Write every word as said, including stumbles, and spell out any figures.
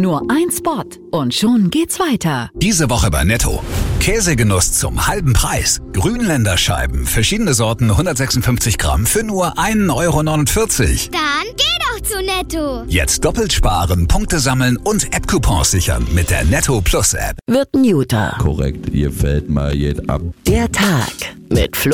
Nur ein Spot und schon geht's weiter. Diese Woche bei Netto. Käsegenuss zum halben Preis. Grünländer Scheiben, verschiedene Sorten, hundertsechsundfünfzig Gramm für nur ein Euro neunundvierzig. Dann geh doch zu Netto. Jetzt doppelt sparen, Punkte sammeln und App-Coupons sichern mit der Netto Plus App. Wird ein Juter. Korrekt, ihr fällt mal jed ab. Der Tag mit Flo